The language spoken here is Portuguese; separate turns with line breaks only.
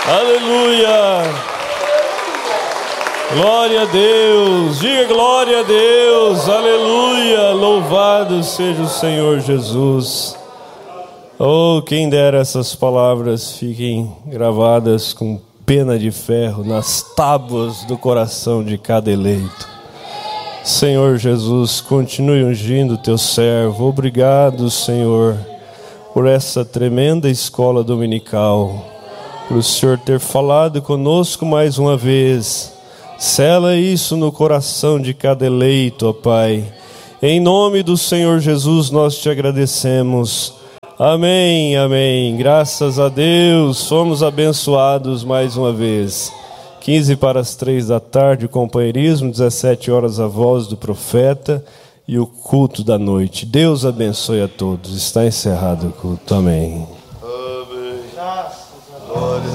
Aleluia! Glória a Deus! Diga glória a Deus! Aleluia! Louvado seja o Senhor Jesus! Oh, quem dera essas palavras fiquem gravadas com pena de ferro nas tábuas do coração de cada eleito. Senhor Jesus, continue ungindo teu servo. Obrigado, Senhor, por essa tremenda escola dominical, por o Senhor ter falado conosco mais uma vez. Sela isso no coração de cada eleito, ó Pai. Em nome do Senhor Jesus nós te agradecemos. Amém, amém. Graças a Deus, somos abençoados mais uma vez. 15 para as 3 da tarde, o companheirismo, 17 horas a voz do profeta e o culto da noite. Deus abençoe a todos. Está encerrado o culto. Amém.
Amém. Glória